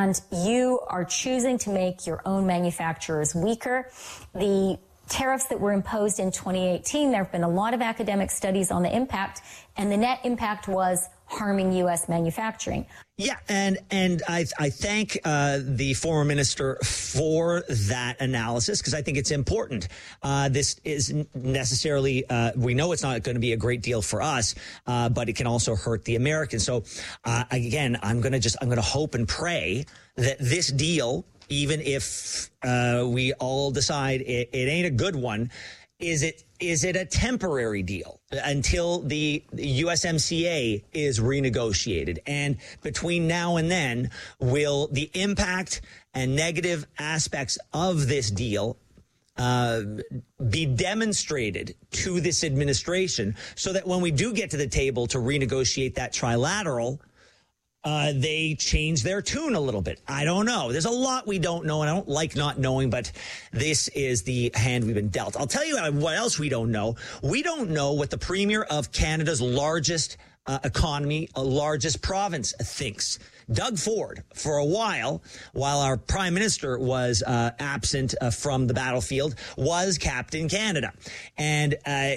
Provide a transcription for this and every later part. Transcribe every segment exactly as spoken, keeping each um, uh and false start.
and you are choosing to make your own manufacturers weaker. The tariffs that were imposed in twenty eighteen, there have been a lot of academic studies on the impact, and the net impact was harming U S manufacturing. Yeah, and and I I thank uh, the former minister for that analysis, because I think it's important. Uh, this is necessarily, uh, we know it's not going to be a great deal for us, uh, but it can also hurt the Americans. So uh, again, I'm going to just I'm going to hope and pray that this deal, even if uh, we all decide it, it ain't a good one, is it is it a temporary deal until the U S M C A is renegotiated? And between now and then, will the impact and negative aspects of this deal uh, be demonstrated to this administration so that when we do get to the table to renegotiate that trilateral, Uh, they change their tune a little bit? I don't know. There's a lot we don't know, and I don't like not knowing, but this is the hand we've been dealt. I'll tell you what else we don't know. We don't know what the premier of Canada's largest uh, economy, uh, largest province thinks. Doug Ford, for a while, while our prime minister was uh, absent uh, from the battlefield, was Captain Canada. And uh,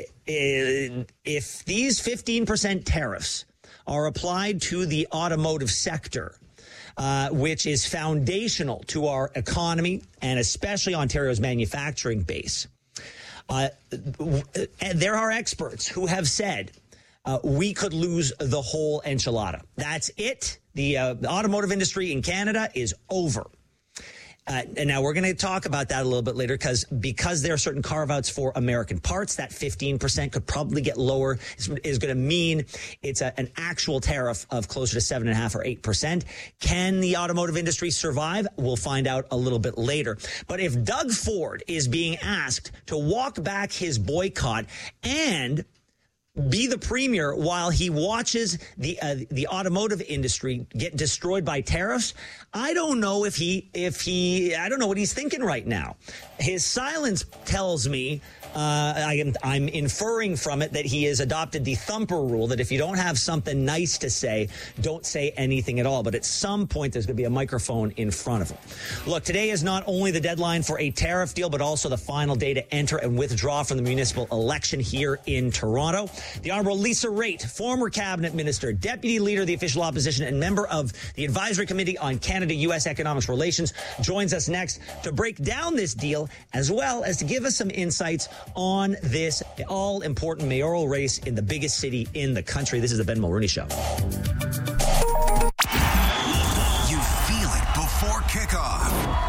if these fifteen percent tariffs are applied to the automotive sector, uh, which is foundational to our economy and especially Ontario's manufacturing base. Uh, and there are experts who have said uh, we could lose the whole enchilada. That's it. The, uh, the automotive industry in Canada is over. Uh, and now we're going to talk about that a little bit later, because because there are certain carve-outs for American parts, that fifteen percent could probably get lower, is, is going to mean it's a, an actual tariff of closer to seven point five or eight percent. Can the automotive industry survive? We'll find out a little bit later. But if Doug Ford is being asked to walk back his boycott and be the premier while he watches the uh, the automotive industry get destroyed by tariffs, I don't know if he if he I don't know what he's thinking right now. His silence tells me uh, I am I'm inferring from it that he has adopted the thumper rule, that if you don't have something nice to say, don't say anything at all. But at some point, there's going to be a microphone in front of him. Look, today is not only the deadline for a tariff deal, but also the final day to enter and withdraw from the municipal election here in Toronto. The Honourable Lisa Raitt, former cabinet minister, deputy leader of the official opposition, and member of the Advisory Committee on Canada-U S Economic Relations, joins us next to break down this deal, as well as to give us some insights on this all-important mayoral race in the biggest city in the country. This is the Ben Mulroney Show. You feel it before kickoff.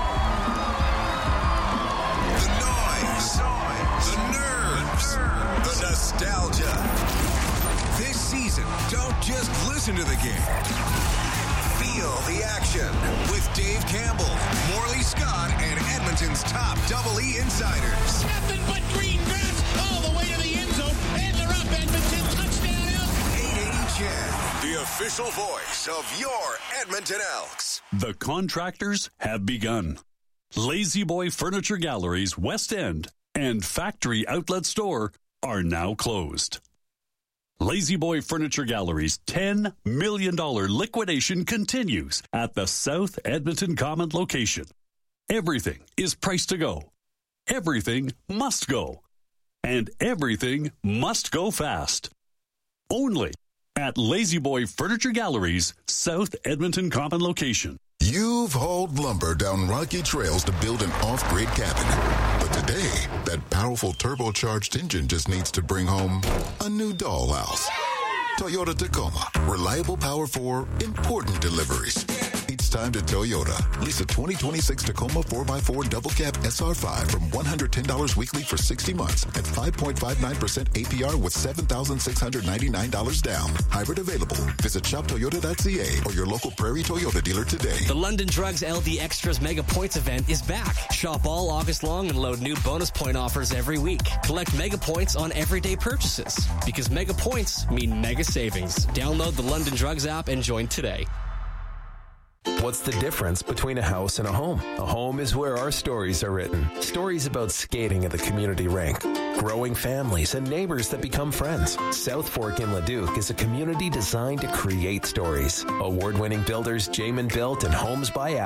The noise, the nerves, the nostalgia. This season, don't just listen to the game. Feel the action with Dave Campbell, Morley Scott, and Edmonton's top Double E insiders. Nothing but green grass all the way to the end zone, and they're up. Edmonton touchdown Elks. eight eighty C H E D, the official voice of your Edmonton Elks. The contractors have begun. Lazy Boy Furniture Galleries West End and Factory Outlet Store are now closed. Lazy Boy Furniture Gallery's ten million dollars liquidation continues at the South Edmonton Common location. Everything is priced to go. Everything must go. And everything must go fast. Only at Lazy Boy Furniture Gallery's South Edmonton Common location. You've hauled lumber down rocky trails to build an off-grid cabin. But today, that powerful turbocharged engine just needs to bring home a new dollhouse. Toyota Tacoma. Reliable power for important deliveries. It's time to Toyota. Lease a twenty twenty-six Tacoma four by four double cab S R five from one hundred ten dollars weekly for sixty months at five point five nine percent A P R with seven thousand six hundred ninety-nine dollars down. Hybrid available. Visit shop toyota dot c a or your local Prairie Toyota dealer today. The London Drugs L D Extras Mega Points event is back. Shop all August long and load new bonus point offers every week. Collect Mega Points on everyday purchases, because Mega Points mean mega savings. Download the London Drugs app and join today. What's the difference between a house and a home? A home is where our stories are written. Stories about skating at the community rink, growing families, and neighbors that become friends. South Fork in Leduc is a community designed to create stories. Award-winning builders Jamin Built and Homes by